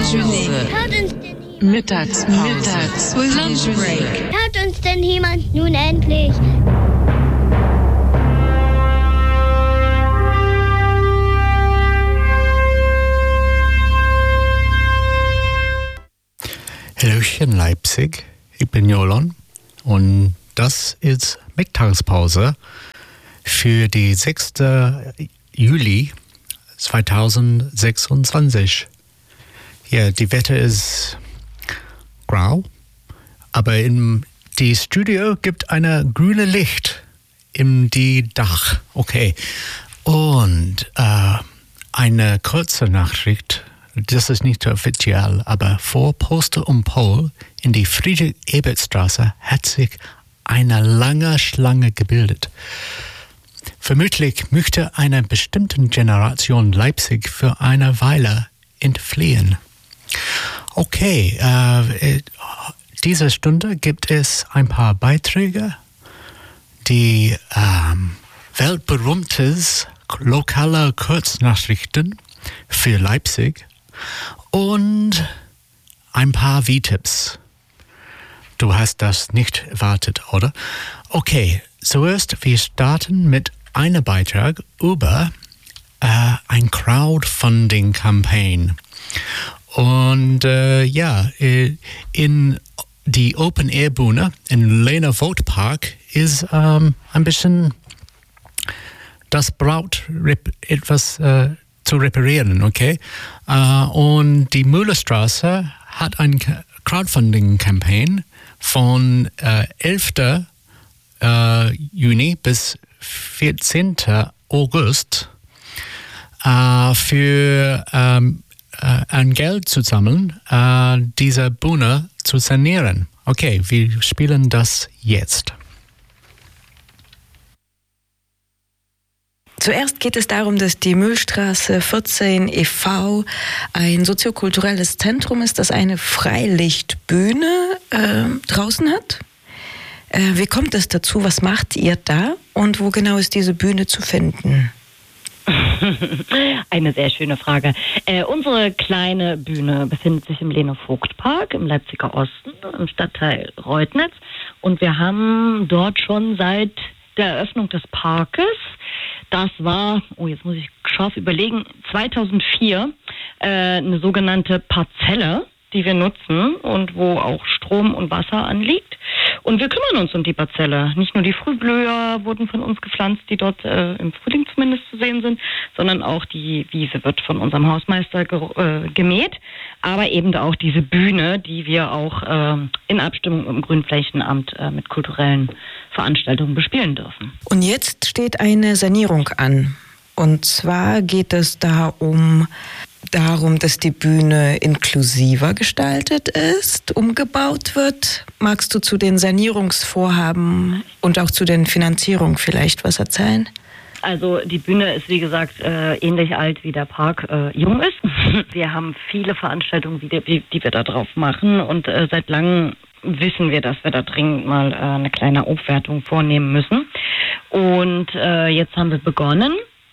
Mittagspause. Lunch break. Hört uns denn jemand nun endlich? Hallöchen Leipzig, ich bin Jolon und das ist Mittagspause für die 6. Juli 2026. Ja, die Wetter ist grau, aber in die Studio gibt eine grüne Licht im die Dach. Okay. Und eine kurze Nachricht, das ist nicht offiziell, aber vor Poster und Pol in die Friedrich-Ebert-Straße hat sich eine lange Schlange gebildet. Vermutlich möchte eine bestimmte Generation Leipzig für eine Weile entfliehen. Okay, diese Stunde gibt es ein paar Beiträge, die weltberühmtes lokale Kurznachrichten für Leipzig und ein paar V-Tipps. Du hast das nicht erwartet, oder? Okay, zuerst wir starten mit einem Beitrag über ein Crowdfunding-Campaign. Und in die Open-Air-Bühne in Lena Vogt Park ist ein bisschen, das braucht etwas zu reparieren, okay? Und die Müllerstraße hat ein Crowdfunding-Campaign von 11. Juni bis 14. August für ein Geld zu sammeln, diese Bühne zu sanieren. Okay, wir spielen das jetzt. Zuerst geht es darum, dass die Mühlstraße 14 e.V. ein soziokulturelles Zentrum ist, das eine Freilichtbühne draußen hat. Wie kommt es dazu? Was macht ihr da? Und wo genau ist diese Bühne zu finden? Eine sehr schöne Frage. Unsere kleine Bühne befindet sich im Lene-Vogt-Park im Leipziger Osten, im Stadtteil Reutnitz. Und wir haben dort schon seit der Eröffnung des Parkes, das war, jetzt muss ich scharf überlegen, 2004, eine sogenannte Parzelle, die wir nutzen und wo auch Strom und Wasser anliegt. Und wir kümmern uns um die Parzelle. Nicht nur die Frühblüher wurden von uns gepflanzt, die dort im Frühling zumindest zu sehen sind, sondern auch die Wiese wird von unserem Hausmeister gemäht. Aber eben auch diese Bühne, die wir auch in Abstimmung mit dem Grünflächenamt mit kulturellen Veranstaltungen bespielen dürfen. Und jetzt steht eine Sanierung an. Und zwar geht es darum, dass die Bühne inklusiver gestaltet ist, umgebaut wird. Magst du zu den Sanierungsvorhaben und auch zu den Finanzierungen vielleicht was erzählen? Also die Bühne ist, wie gesagt, ähnlich alt wie der Park jung ist. Wir haben viele Veranstaltungen, die wir da drauf machen und seit langem wissen wir, dass wir da dringend mal eine kleine Aufwertung vornehmen müssen. Und jetzt haben wir begonnen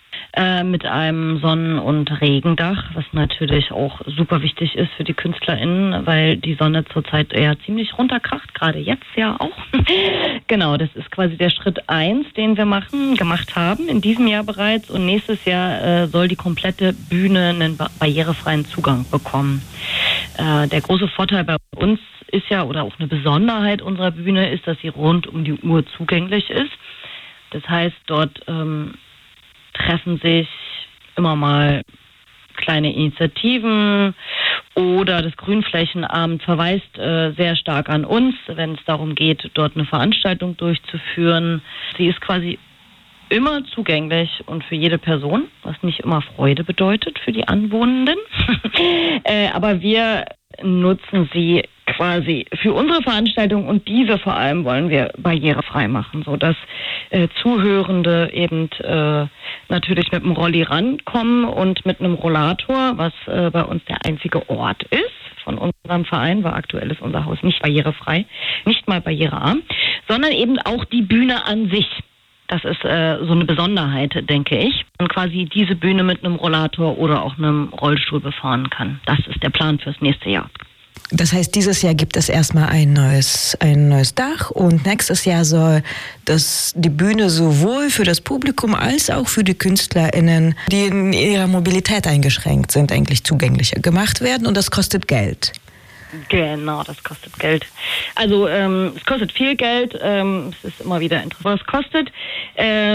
mit einem Sonnen- und Regendach, was natürlich auch super wichtig ist für die KünstlerInnen, weil die Sonne zurzeit eher ziemlich runterkracht, gerade jetzt ja auch. Genau, das ist quasi der Schritt 1, den wir gemacht haben, in diesem Jahr bereits. Und nächstes Jahr soll die komplette Bühne einen barrierefreien Zugang bekommen. Der große Vorteil bei uns ist ja, oder auch eine Besonderheit unserer Bühne ist, dass sie rund um die Uhr zugänglich ist. Das heißt, dort treffen sich immer mal kleine Initiativen oder das Grünflächenamt verweist sehr stark an uns, wenn es darum geht, dort eine Veranstaltung durchzuführen. Sie ist quasi immer zugänglich und für jede Person, was nicht immer Freude bedeutet für die Anwohnenden. Aber wir nutzen sie quasi für unsere Veranstaltung und diese vor allem wollen wir barrierefrei machen, sodass Zuhörende eben natürlich mit dem Rolli rankommen und mit einem Rollator, was bei uns der einzige Ort ist von unserem Verein, weil aktuell ist unser Haus nicht barrierefrei, nicht mal barrierearm, sondern eben auch die Bühne an sich. Das ist so eine Besonderheit, denke ich. Und quasi diese Bühne mit einem Rollator oder auch einem Rollstuhl befahren kann. Das ist der Plan fürs nächste Jahr. Das heißt, dieses Jahr gibt es erstmal ein neues Dach und nächstes Jahr soll die Bühne sowohl für das Publikum als auch für die KünstlerInnen, die in ihrer Mobilität eingeschränkt sind, eigentlich zugänglicher gemacht werden und das kostet Geld. Genau, das kostet Geld. Also es kostet viel Geld, es ist immer wieder interessant, was es kostet.